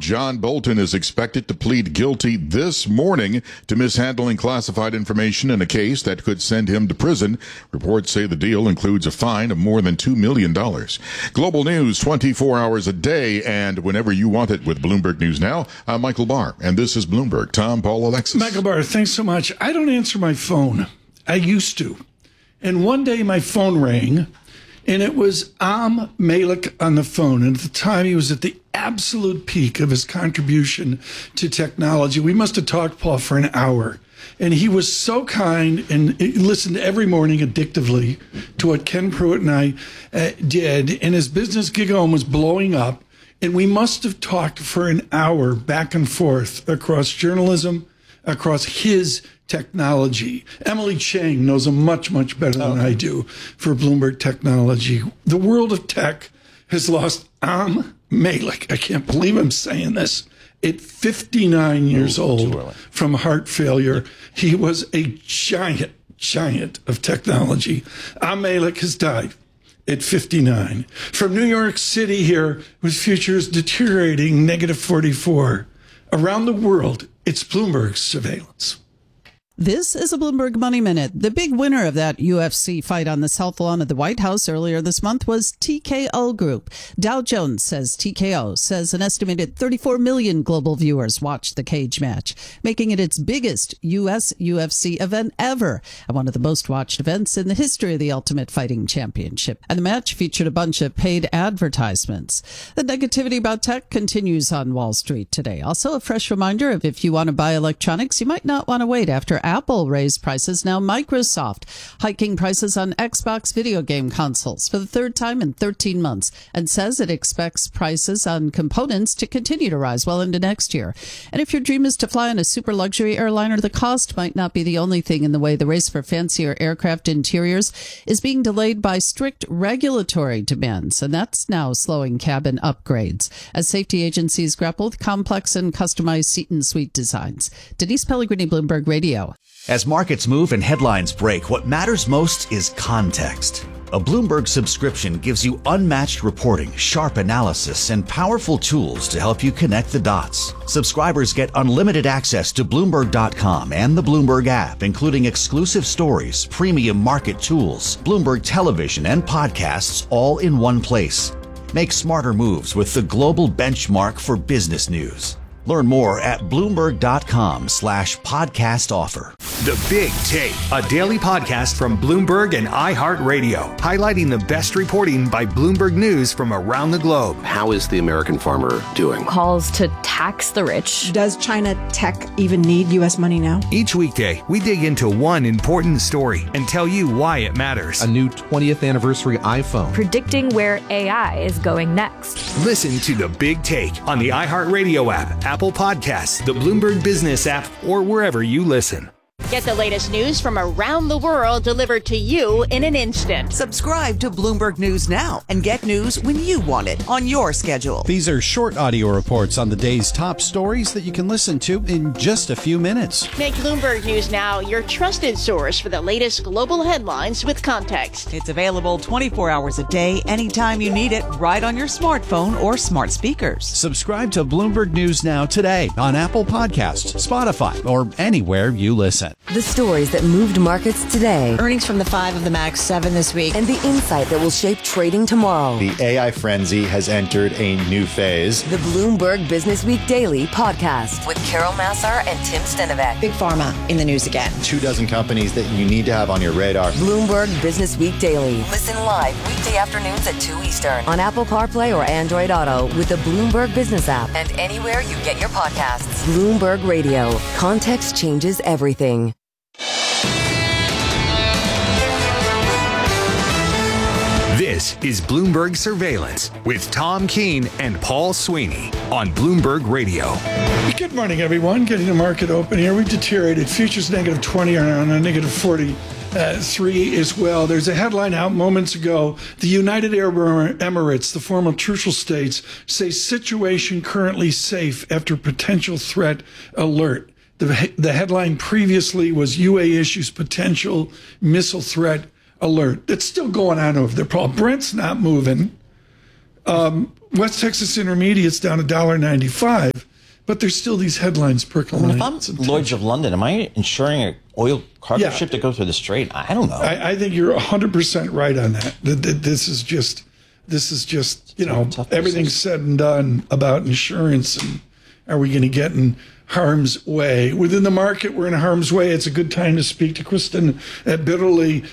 John Bolton is expected to plead guilty this morning to mishandling classified information in a case that could send him to prison. Reports say the deal includes a fine of more than $2 million. Global news 24 hours a day and whenever you want it with Bloomberg News Now. I'm Michael Barr, and this is Bloomberg. Tom, Paul, Alexis. Michael Barr, thanks so much. I don't answer my phone. I used to. And one day my phone rang, and it was Malik on the phone. And at the time, he was at the absolute peak of his contribution to technology. We must have talked, Paul, for an hour. And he was so kind and listened every morning addictively to what Ken Pruitt and I did. And his business gig home was blowing up. And we must have talked for an hour back and forth across journalism, across his technology. Emily Chang knows him much, much better than I do for Bloomberg Technology. The world of tech has lost Malik. I can't believe I'm saying this. At 59 years old from heart failure, he was a giant of technology. Malik has died at 59. From New York City here, with futures deteriorating -44. Around the world, it's Bloomberg surveillance. This is a Bloomberg Money Minute. The big winner of that UFC fight on the South Lawn of the White House earlier this month was TKO Group. Dow Jones says TKO says an estimated 34 million global viewers watched the cage match, making it its biggest U.S. UFC event ever and one of the most watched events in the history of the Ultimate Fighting Championship. And the match featured a bunch of paid advertisements. The negativity about tech continues on Wall Street today. Also, a fresh reminder of if you want to buy electronics, you might not want to wait after Apple raised prices. Now Microsoft hiking prices on Xbox video game consoles for the third time in 13 months and says it expects prices on components to continue to rise well into next year. And if your dream is to fly on a super luxury airliner, the cost might not be the only thing in the way the race for fancier aircraft interiors is being delayed by strict regulatory demands. And that's now slowing cabin upgrades as safety agencies grapple with complex and customized seat and suite designs. Denise Pellegrini, Bloomberg Radio. As markets move and headlines break, what matters most is context. A Bloomberg subscription gives you unmatched reporting, sharp analysis, and powerful tools to help you connect the dots. Subscribers get unlimited access to Bloomberg.com and the Bloomberg app, including exclusive stories, premium market tools, Bloomberg television, and podcasts all in one place. Make smarter moves with the global benchmark for business news. Learn more at Bloomberg.com/podcast offer. The Big Take, a daily podcast from Bloomberg and iHeartRadio, highlighting the best reporting by Bloomberg News from around the globe. How is the American farmer doing? Calls to tax the rich. Does China tech even need U.S. money now? Each weekday, we dig into one important story and tell you why it matters. A new 20th anniversary iPhone. Predicting where AI is going next. Listen to The Big Take on the iHeartRadio app, Apple Podcasts, the Bloomberg Business app, or wherever you listen. Get the latest news from around the world delivered to you in an instant. Subscribe to Bloomberg News Now and get news when you want it on your schedule. These are short audio reports on the day's top stories that you can listen to in just a few minutes. Make Bloomberg News Now your trusted source for the latest global headlines with context. It's available 24 hours a day, anytime you need it, right on your smartphone or smart speakers. Subscribe to Bloomberg News Now today on Apple Podcasts, Spotify, or anywhere you listen. The stories that moved markets today. Earnings from the 5 of the Max 7 this week. And the insight that will shape trading tomorrow. The AI frenzy has entered a new phase. The Bloomberg Business Week Daily podcast with Carol Massar and Tim Stenovec. Big Pharma in the news again. 24 companies that you need to have on your radar. Bloomberg Business Week Daily. Listen live weekday afternoons at 2 Eastern on Apple CarPlay or Android Auto with the Bloomberg Business app and anywhere you get your podcasts. Bloomberg Radio. Context changes everything. This is Bloomberg Surveillance with Tom Keene and Paul Sweeney on Bloomberg Radio. Good morning, everyone. Getting the market open here. We've deteriorated. Futures -20 on a -43 as well. There's a headline out moments ago. The United Arab Emirates, the former Trucial states, say situation currently safe after potential threat alert. The headline previously was UAE issues potential missile threat alert. That's still going on over there, Paul. Brent's not moving. West Texas Intermediate's down $1.95, but there's still these headlines percolating. If I'm Lloyd's of London, am I insuring an oil cargo ship to go through the strait? I don't know. I think you're 100% right on that. This is just, everything's said and done about insurance, and are we going to get in harm's way? Within the market, we're in harm's way. It's a good time to speak to Kristen Bitterly.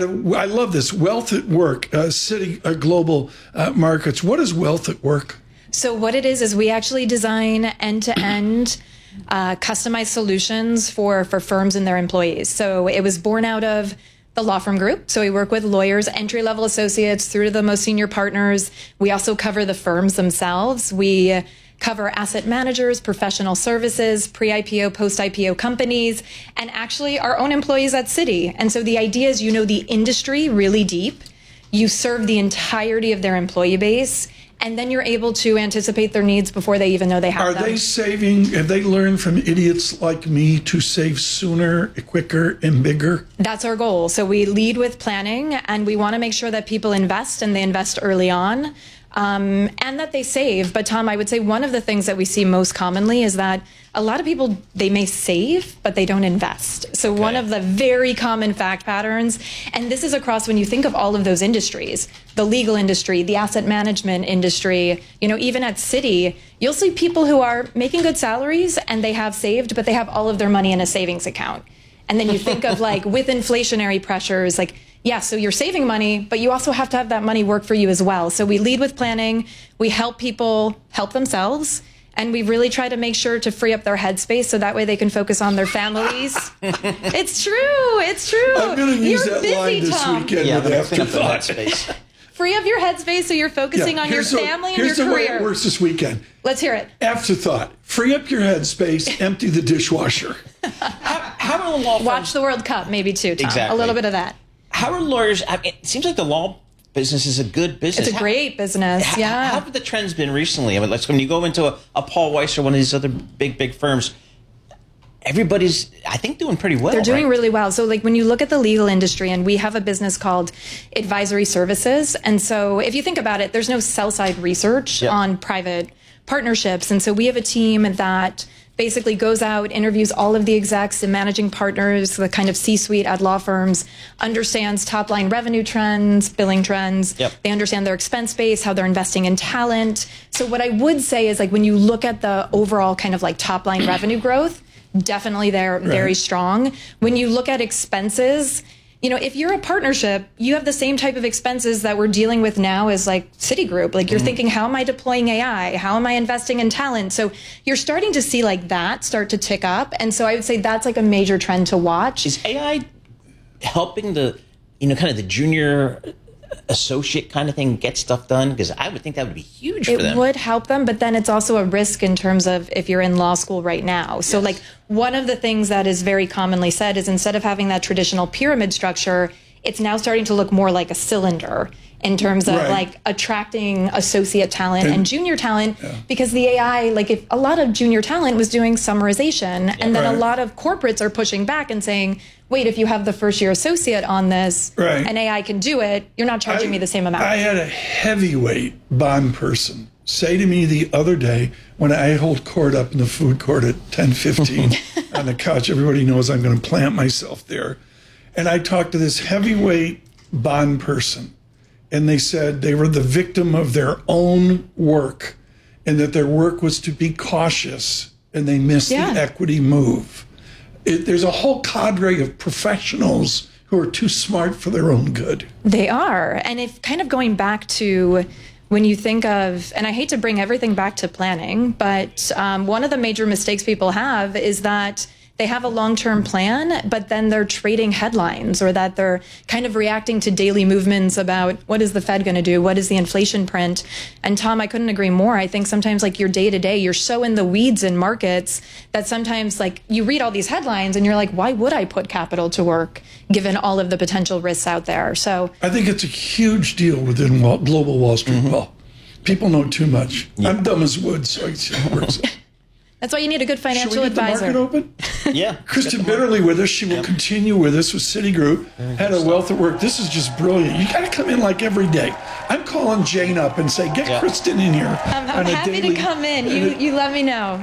I love this, Wealth at Work, Citi Global Markets. What is Wealth at Work? So what it is we actually design end-to-end customized solutions for firms and their employees. So it was born out of the law firm group. So we work with lawyers, entry-level associates through to the most senior partners. We also cover the firms themselves. We cover asset managers, professional services, pre-IPO, post-IPO companies, and actually our own employees at Citi. And so the idea is, the industry really deep. You serve the entirety of their employee base, and then you're able to anticipate their needs before they even know they have them. Are they saving? Have they learned from idiots like me to save sooner, quicker, and bigger? That's our goal. So we lead with planning, and we want to make sure that people invest, and they invest early on. And that they save. But Tom, I would say one of the things that we see most commonly is that a lot of people, they may save, but they don't invest. So one of the very common fact patterns, and this is across when you think of all of those industries, the legal industry, the asset management industry, even at Citi, you'll see people who are making good salaries and they have saved, but they have all of their money in a savings account. And then you think of with inflationary pressures, so you're saving money, but you also have to have that money work for you as well. So we lead with planning. We help people help themselves. And we really try to make sure to free up their headspace so that way they can focus on their families. It's true. It's true. I'm going to use You're that busy, line this Tom. weekend with Afterthought. Free up your headspace so you're focusing on your family and your Here's the way career. it works this weekend. Let's hear it. Afterthought. Free up your headspace, empty the dishwasher. How do law firms... Watch the World Cup, maybe too, Tom. Exactly. A little bit of that. How are lawyers... it seems like the law business is a good business. It's a great business, yeah. How have the trends been recently? When you go into a Paul Weiss or one of these other big firms, everybody's, I think, doing pretty well. They're doing really well. So when you look at the legal industry, and we have a business called Advisory Services. And so if you think about it, there's no sell-side research on private partnerships. And so we have a team that basically goes out, interviews all of the execs and managing partners, the kind of C-suite at law firms, understands top-line revenue trends, billing trends. They understand their expense base, how they're investing in talent. So what I would say is when you look at the overall kind of top-line revenue growth, definitely they're very strong. When you look at expenses, if you're a partnership, you have the same type of expenses that we're dealing with now as Citigroup. You're thinking, how am I deploying AI? How am I investing in talent? So you're starting to see that start to tick up. And so I would say that's a major trend to watch. Is AI helping the, kind of the junior associate kind of thing get stuff done? Because I would think that would be huge for them. It would help them, but then it's also a risk in terms of if you're in law school right now. So one of the things that is very commonly said is instead of having that traditional pyramid structure, it's now starting to look more like a cylinder in terms of attracting associate talent and junior talent, because the AI, if a lot of junior talent was doing summarization, and then a lot of corporates are pushing back and saying, wait, if you have the first year associate on this and AI can do it, you're not charging me the same amount. I had a heavyweight bond person say to me the other day when I hold court up in the food court at 10:15 on the couch. Everybody knows I'm going to plant myself there. And I talked to this heavyweight bond person, and they said they were the victim of their own work and that their work was to be cautious, and they missed the equity move. There's a whole cadre of professionals who are too smart for their own good. They are. And if kind of going back to when you think of, and I hate to bring everything back to planning, but one of the major mistakes people have is that they have a long-term plan, but then they're trading headlines, or that they're kind of reacting to daily movements about what is the Fed going to do? What is the inflation print? And Tom, I couldn't agree more. I think sometimes your day-to-day, you're so in the weeds in markets that sometimes you read all these headlines and you're like, why would I put capital to work given all of the potential risks out there? So I think it's a huge deal within global Wall Street. Well, people know too much. I'm dumb as wood, so it works. That's why you need a good financial advisor. Should we get advisor. the market open? Yeah. Kristen Bitterly with us. She will continue with us with Citigroup. Had a wealth at work. This is just brilliant. You got to come in like every day. I'm calling Jane up and say, get Kristen in here. I'm happy to come in. You let me know.